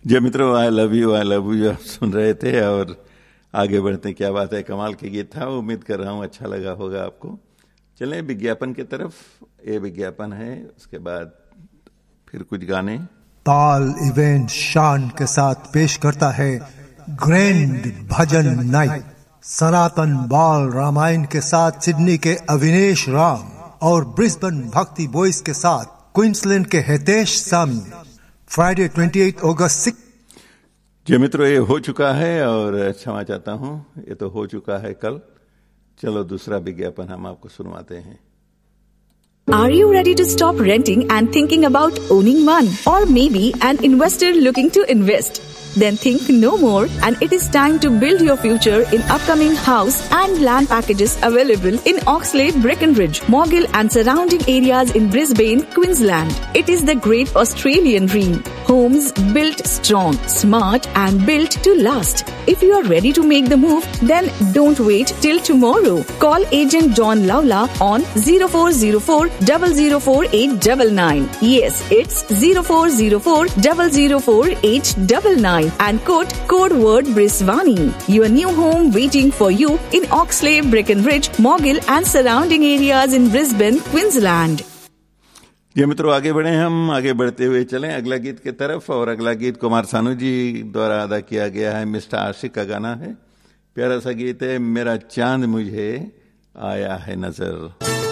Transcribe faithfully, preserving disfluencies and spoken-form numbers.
जय मित्रों, I love you I love you आप सुन रहे थे और आगे बढ़ते हैं। क्या बात है, कमाल के गीत था। उम्मीद कर रहा हूँ अच्छा लगा होगा आपको। चलें विज्ञापन की तरफ। ये विज्ञापन है, उसके बाद फिर कुछ गाने। ताल इवेंट शान के साथ पेश करता है ग्रैंड भजन नाइट। सनातन बाल रामायण के साथ सिडनी के अविनेश राम और ब्रिस्बेन भक्ति बॉयज के साथ क्वींसलैंड के हितेश सामी। फ्राइडे अट्ठाईस अगस्त। जी मित्रों, ये हो चुका है और क्षमा चाहता हूँ, ये तो हो चुका है कल। चलो दूसरा विज्ञापन हम आपको सुनवाते हैं। Are you ready to stop renting and thinking about owning one? Or maybe an investor looking to invest? Then think no more and it is time to build your future in upcoming house and land packages available in Oxlade, Breckenridge, Morgill and surrounding areas in Brisbane, Queensland. It is the great Australian dream. Homes built strong, smart and built to last. If you are ready to make the move, then don't wait till tomorrow. Call agent John Lawla on zero four zero four, zero zero four eight nine nine. Yes, it's zero four zero four, zero zero four eight nine nine. And quote code word Brisvani. Your new home waiting for you in Oxlade, Breckenridge, Morgill and surrounding areas in Brisbane, Queensland. ये मित्रों, आगे बढ़े हम। आगे बढ़ते हुए चलें अगला गीत की तरफ। और अगला गीत कुमार सानू जी द्वारा अदा किया गया है। मिस्टर आशिक का गाना है। प्यारा सा गीत है, मेरा चांद मुझे आया है नजर।